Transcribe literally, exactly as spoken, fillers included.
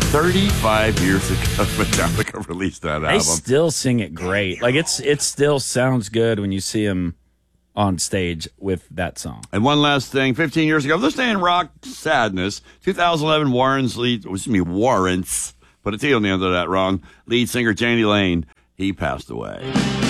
thirty-five years ago, Metallica released that album. They still sing it great. Like, it's it still sounds good when you see them on stage with that song. And one last thing, fifteen years ago, this day in rock sadness, two thousand eleven, Warren's lead, excuse me, Warrants, put a T on the end of that wrong, lead singer Jani Lane, he passed away.